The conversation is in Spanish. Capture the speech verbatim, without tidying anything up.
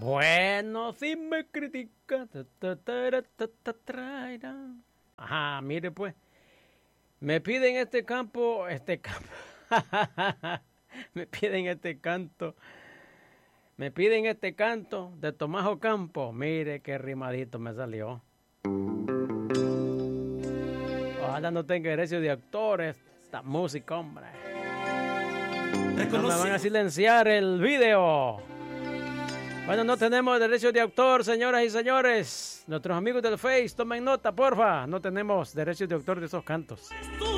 Bueno, si me critica. Ajá, mire pues. Me piden este campo, este campo. Me piden este canto. Me piden este canto de Tomás Ocampo. Mire qué rimadito me salió. Ojalá no tenga derecho de autor esta música, hombre. No me van a silenciar el video. Bueno, no tenemos derecho de autor, señoras y señores. Nuestros amigos del Face, tomen nota, porfa. No tenemos derecho de autor de esos cantos.